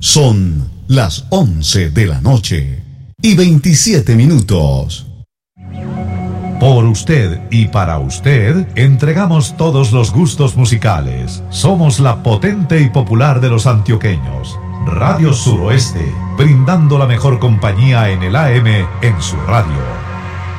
Son las 11 de la noche y 27 minutos. Por usted y para usted, entregamos todos los gustos musicales. Somos la potente y popular de los antioqueños. Radio Suroeste, brindando la mejor compañía en el AM en su radio.